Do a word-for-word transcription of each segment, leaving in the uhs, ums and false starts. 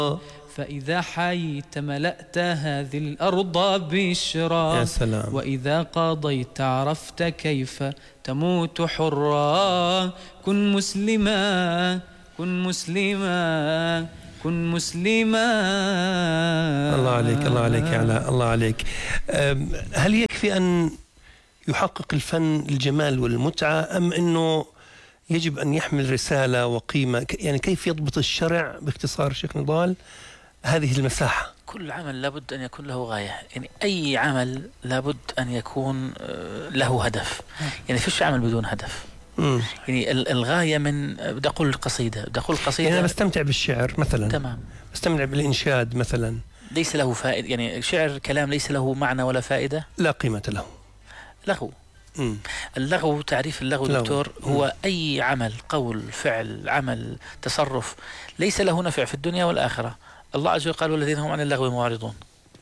فإذا حييت ملأت هذه الأرض بشرا. يا سلام. وإذا قضيت عرفت كيف تموت حرا. كن مسلما كن مسلما كن مسلما. الله عليك الله عليك يا علاء، الله عليك. هل يكفي أن يحقق الفن الجمال والمتعة، أم أنه يجب أن يحمل رسالة وقيمة؟ يعني كيف يضبط الشرع باختصار شيخ نضال هذه المساحة؟ كل عمل لابد أن يكون له غاية، يعني أي عمل لابد أن يكون له هدف، يعني فيش عمل بدون هدف. مم. يعني الغاية من بدي أقول قصيدة بدي أقول قصيدة يعني أنا بستمتع بالشعر مثلا، تمام، بستمتع بالإنشاد مثلا، ليس له فائدة، يعني شعر كلام ليس له معنى ولا فائدة، لا قيمة له، لغو. مم. اللغو، تعريف اللغو لغو. دكتور هو مم. أي عمل، قول، فعل، عمل، تصرف ليس له نفع في الدنيا والآخرة. الله عز وجل قال والذين هم عن اللغو معرضون.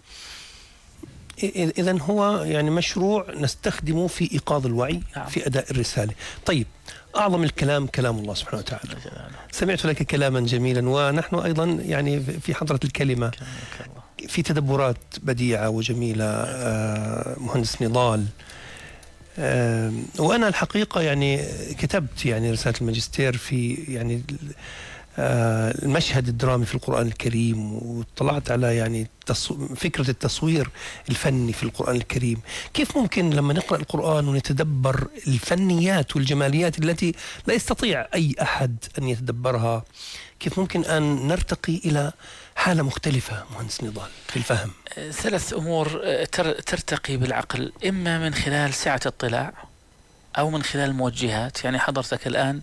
إذن هو يعني مشروع نستخدمه في إيقاظ الوعي، نعم. في أداء الرسالة. طيب، أعظم الكلام كلام الله سبحانه وتعالى. سمعت لك كلاما جميلا، ونحن أيضا يعني في حضرة الكلمة في تدبرات بديعة وجميلة. مهندس نضال، وأنا الحقيقة يعني كتبت يعني رسالة الماجستير في يعني المشهد الدرامي في القرآن الكريم، وطلعت على يعني فكرة التصوير الفني في القرآن الكريم. كيف ممكن لما نقرأ القرآن ونتدبر الفنيات والجماليات التي لا يستطيع أي أحد أن يتدبرها، كيف ممكن أن نرتقي إلى حالة مختلفة مهندس نضال في الفهم؟ ثلاث أمور ترتقي بالعقل، إما من خلال سعة اطلاع أو من خلال موجهات. يعني حضرتك الآن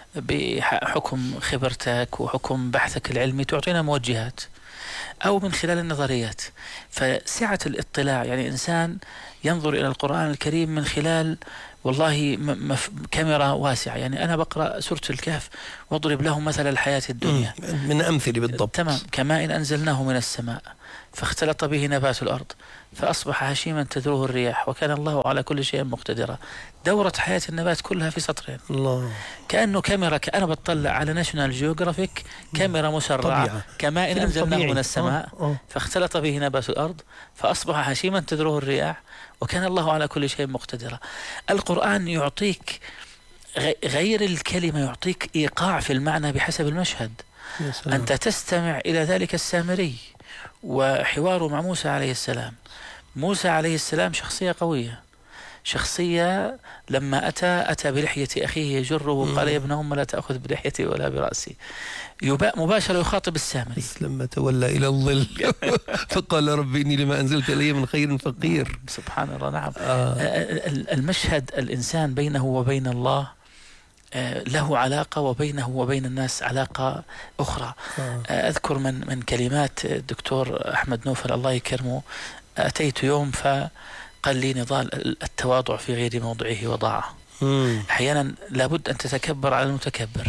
بحكم خبرتك وحكم بحثك العلمي تعطينا موجهات، أو من خلال النظريات. فسعة الاطلاع يعني إنسان ينظر إلى القرآن الكريم من خلال والله كاميرا واسعة. يعني أنا بقرأ سورة الكهف واضرب لهم مثل الحياة الدنيا من أمثلة بالضبط، تمام، كماء إن أنزلناه من السماء فاختلط به نبات الأرض فأصبح هشيما تذروه الرياح وكان الله على كل شيء مقتدرا. دورة حياة النبات كلها في سطرين. الله. كأنه كاميرا، كأنا بطلع على ناشونال جيوغرافيك، كاميرا مسرعة، كماء أنزلناه من السماء أوه. أوه. فاختلط به نبات الأرض فأصبح هشيما تذروه الرياح وكان الله على كل شيء مقتدرا. القرآن يعطيك غير الكلمة، يعطيك إيقاع في المعنى بحسب المشهد. أنت تستمع إلى ذلك السامري وحواره مع موسى عليه السلام. موسى عليه السلام شخصية قوية، شخصية لما أتى أتى بلحية أخيه يجره قال يا ابن أم لا تأخذ بلحيتي ولا برأسي. مباشرة يخاطب السامري. لما تولى إلى الظل فقال رب إني لما أنزلت إلي من خير فقير. سبحان الله. نعم. آه. المشهد الإنسان بينه وبين الله له علاقة وبينه وبين الناس علاقة أخرى. آه. أذكر من من كلمات الدكتور أحمد نوفل الله يكرمه، أتيت يوم فقال لي نضال التواضع في غير موضعه وضاعة. أحيانا لابد أن تتكبر على المتكبر،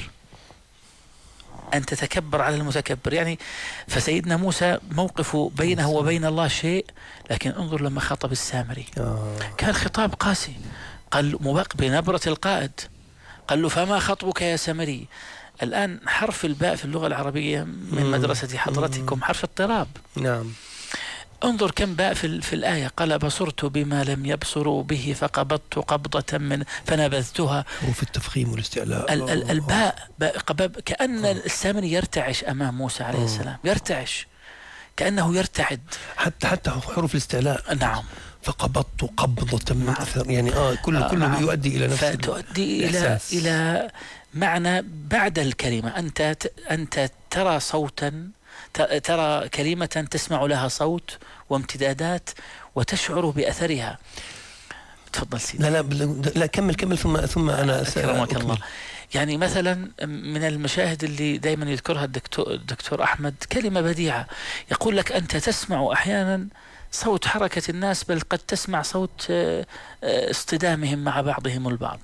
أن تتكبر على المتكبر. يعني فسيدنا موسى موقفه بينه وبين الله شيء، لكن انظر لما خاطب السامري آه. كان خطاب قاسي، قال مبق بنبرة القائد، قال له فما خطبك يا سامري. الآن حرف الباء في اللغة العربية من مدرسة حضرتكم حرف اضطراب. نعم. انظر كم باء في, في الآية. قال بصرت بما لم يبصروا به فقبضت قبضة من فنبذتها. حروف التفخيم والاستعلاء. ال ال الباء كأن السامري يرتعش أمام موسى عليه السلام، يرتعش كأنه يرتعد. حتى حتى حروف الاستعلاء. نعم. فقبضت قبضة من أثر، يعني آه كله كله نعم. يؤدي إلى نفس فتؤدي إلى إلى معنى بعد الكلمة. أنت أنت ترى صوتا، ترى كلمة تسمع لها صوت وامتدادات وتشعر بأثرها. تفضل سيدي. لا لا لا كمل كمل ثم ثم أنا أكرمك الله. يعني مثلا من المشاهد اللي دائما يذكرها الدكتور الدكتور أحمد كلمة بديعة، يقول لك أنت تسمع أحيانا صوت حركة الناس، بل قد تسمع صوت اصطدامهم مع بعضهم البعض.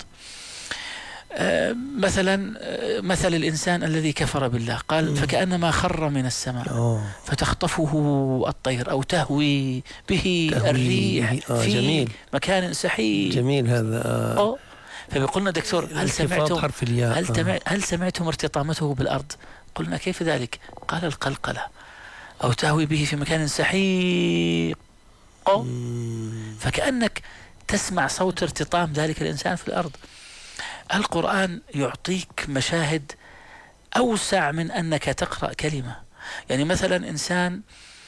مثلا مثل الإنسان الذي كفر بالله، قال فكأنما خر من السماء أوه. فتخطفه الطير أو تهوي به الريح آه في جميل. مكان سحيق. جميل هذا آه. فبيقولنا دكتور هل سمعتم هل, آه. هل سمعتم ارتطامته بالأرض؟ قلنا كيف ذلك؟ قال القلقلة. أو تهوي به في مكان سحيق، فكأنك تسمع صوت ارتطام ذلك الإنسان في الأرض. القرآن يعطيك مشاهد أوسع من أنك تقرأ كلمة. يعني مثلا إنسان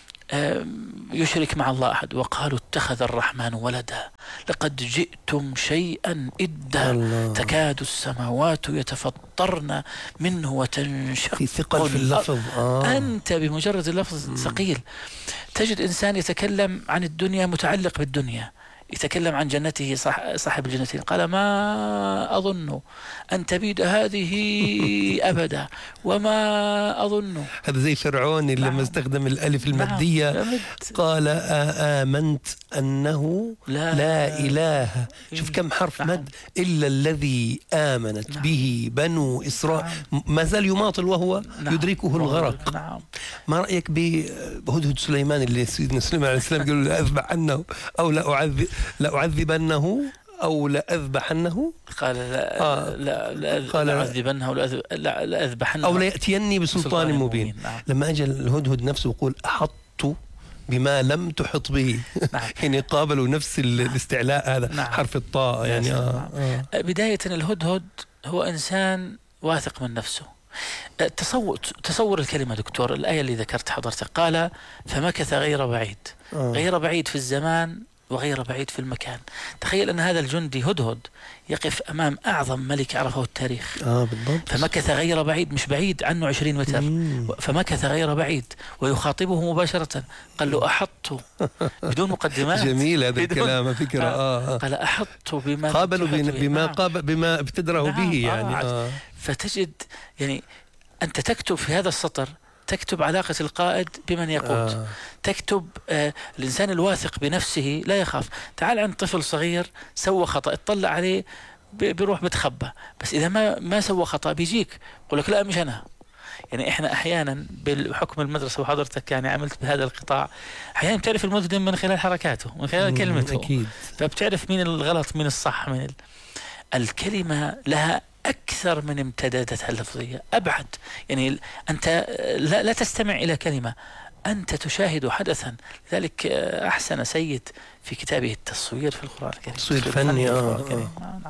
يشرك مع الله أحد وقالوا اتخذ الرحمن ولدا لقد جئتم شيئا إدا تكاد السماوات يتفطرن منه وتنشق. في ثقل في اللفظ. آه. أنت بمجرد اللفظ ثقيل. تجد إنسان يتكلم عن الدنيا متعلق بالدنيا، يتكلم عن جنته صح صاحب الجنة، قال ما أظن أن تبيد هذه أبدا وما أظن. هذا زي فرعون اللي لما استخدم الألف المادية. نعم. قال آمنت أنه لا, لا إله. شوف كم حرف. نعم. مد إلا الذي آمنت. نعم. به بنو إسرائيل. نعم. ما زال يماطل وهو. نعم. يدركه الغرق. نعم. ما رأيك بهدهد سليمان اللي سيدنا سليمان عليه السلام قالوا لا أذبح عنه أو لا أعذب لأعذبنه أو لأذبحنه؟ قال لا. آه. لا لا لأعذبنه لا لأذبحنه أو ليأتيني بسلطان مبين. مبين. نعم. لما أجى الهدهد نفسه يقول أحط بما لم تحط به. نعم. يعني قابلوا نفس الاستعلاء هذا. نعم. حرف الطاء يعني. آه. آه. بداية الهدهد هو إنسان واثق من نفسه. تصور تصور الكلمة دكتور، الآية اللي ذكرت حضرتك قال فمكث غير بعيد. آه. غير بعيد في الزمان وغير بعيد في المكان. تخيل أن هذا الجندي هدهد يقف أمام أعظم ملك عرفه التاريخ. آه بالضبط. فمكث غير بعيد، مش بعيد عنه عشرين متر. مم. فمكث غير بعيد ويخاطبه مباشرة. قال له أحط بدون مقدمات. جميل هذا الكلام فكرة. آه. قال أحط بما قابلوا بما قابل بما ابتدره. نعم. به يعني. آه. آه. فتجد يعني أنت تكتب في هذا السطر، تكتب علاقة القائد بمن يقود. آه. تكتب آه الإنسان الواثق بنفسه لا يخاف. تعال عند طفل صغير سوى خطأ، اطلع عليه بيروح بتخبى، بس إذا ما ما سوى خطأ بيجيك يقول لك لا مش أنا. يعني إحنا أحيانا بحكم المدرسة وحضرتك يعني عملت بهذا القطاع، أحيانا بتعرف المذنب من خلال حركاته، من خلال كلمته. أكيد. فبتعرف مين الغلط مين الصح من ال... الكلمة لها أكثر من امتداداتها اللفظية، أبعد. يعني أنت لا, لا تستمع إلى كلمة، أنت تشاهد حدثا. لذلك أحسن سيد في كتابه التصوير في القرآن الكريم. تصوير فني. آه. آه.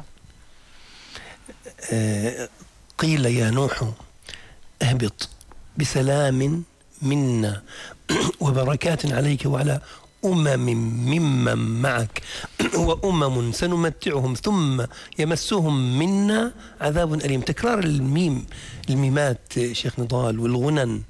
آه. قيل يا نوح اهبط بسلام منا وبركات عليك وعلى أمم ممن معك وأمم سنمتعهم ثم يمسهم منا عذاب أليم. تكرار الميم الميمات شيخ نضال والغنن.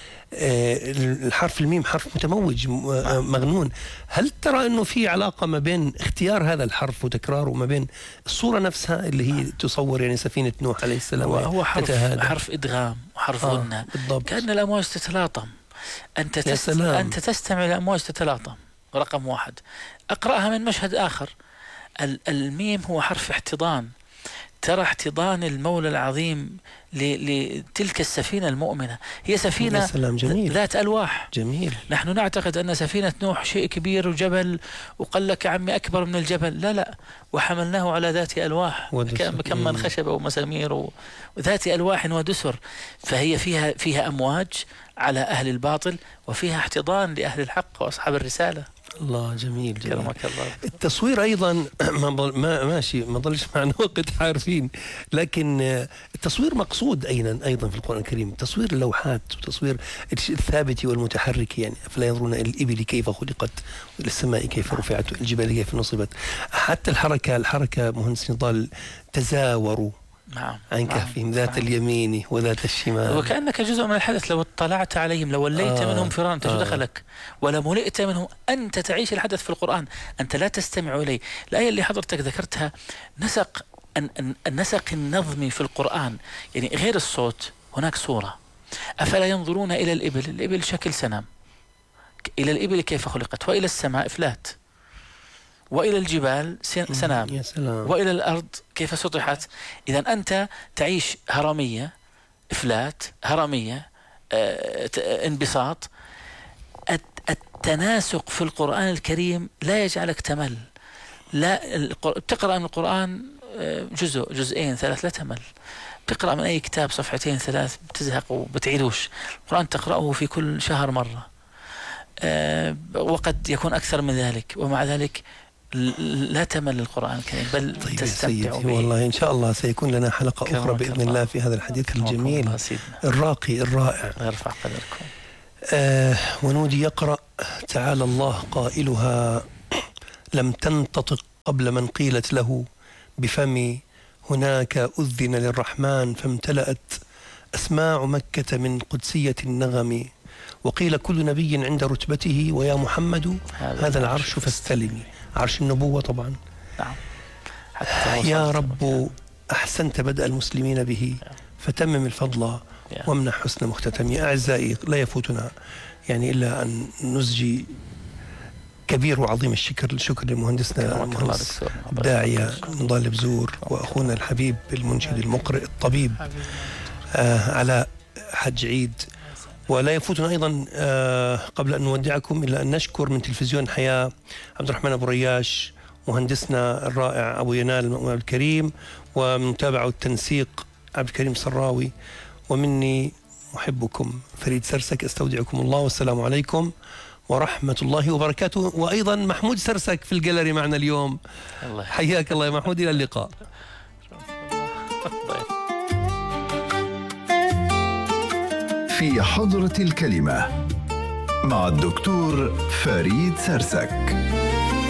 الحرف الميم حرف متموج مغنون. هل ترى أنه في علاقة ما بين اختيار هذا الحرف وتكراره وما بين الصورة نفسها اللي هي تصور يعني سفينة نوح عليه السلام؟ هو حرف, حرف إدغام وحرف آه غنة. كأن الأمواج تتلاطم. أنت, تست... أنت تستمع إلى الأمواج تتلاطم. رقم واحد. أقرأها من مشهد آخر. الميم هو حرف احتضان. ترى احتضان المولى العظيم لتلك السفينة المؤمنة. هي سفينة ذات ألواح. جميل. نحن نعتقد أن سفينة نوح شيء كبير وجبل وقال لك عمي أكبر من الجبل. لا لا، وحملناه على ذات ألواح كم من خشبة ومسامير وذات ألواح ودسر. فهي فيها فيها أمواج على أهل الباطل وفيها احتضان لأهل الحق وأصحاب الرسالة. الله جميل, جميل. كرمك الله. التصوير أيضا ما, ما ماشي ما ضلش معنا وقت عارفين، لكن التصوير مقصود أيضا أيضا في القرآن الكريم. تصوير اللوحات وتصوير الثابت والمتحرك. يعني أفلا ينظرون إلى الإبل كيف خلقت وإلى السماء كيف رفعت والجبال كيف نصبت. حتى الحركة الحركة مهندس نضال تزاوروا نعم. عن كهفهم ذات نعم. اليمين وذات الشمال. وكأنك جزء من الحدث. لو اطلعت عليهم لو وليت آه منهم فرارا انت شو دخلك ولا ملئت منهم. أنت تعيش الحدث في القرآن، أنت لا تستمع إليه. الآية اللي حضرتك ذكرتها نسق النسق النظمي في القرآن، يعني غير الصوت هناك صورة. أفلا ينظرون إلى الإبل، الإبل شكل سنام، إلى الإبل كيف خلقت، وإلى السماء فلات، وإلى الجبال سنام، وإلى الأرض كيف سطحت. إذا أنت تعيش هرمية إفلات، هرمية انبساط. التناسق في القرآن الكريم لا يجعلك تمل. لا بتقرأ من القرآن جزء جزئين ثلاث لا تمل. بتقرأ من أي كتاب صفحتين ثلاث بتزهق وبتعيدوش. القرآن تقرأه في كل شهر مرة آه وقد يكون أكثر من ذلك، ومع ذلك لا تمل القرآن الكريم بل طيب تستمتع به. والله إن شاء الله سيكون لنا حلقة أخرى بإذن الله, الله في هذا الحديث الجميل الراقي الرائع. يرفع قدركم. آه ونودي يقرأ: تعالى الله قائلها لم تنتطق قبل من قيلت له بفمي، هناك أذن للرحمن فامتلأت أسماع مكة من قدسية النغم، وقيل كل نبي عند رتبته ويا محمد هذا العرش فاستلمي. عرش النبوة طبعا. نعم. حتى يا رب أحسنت بدء المسلمين به فتمم الفضل وامنح حسن مختتمي. أعزائي لا يفوتنا يعني إلا أن نزجي كبير وعظيم الشكر الشكر لمهندسنا المهندس الداعية نضال بزور، وأخونا الحبيب المنشد المقرئ الطبيب آه علاء حج عيد. ولا يفوتنا أيضا آه قبل أن نودعكم إلا أن نشكر من تلفزيون حياة عبد الرحمن أبو رياش، مهندسنا الرائع أبو ينال المؤمن الكريم، ومن متابعة التنسيق عبد الكريم صراوي، ومني محبكم فريد سرسك. استودعكم الله والسلام عليكم ورحمة الله وبركاته. وأيضا محمود سرسك في الجاليري معنا اليوم. الله حياك الله يا محمود، إلى اللقاء. في حضرة الكلمة مع الدكتور فريد سرسك.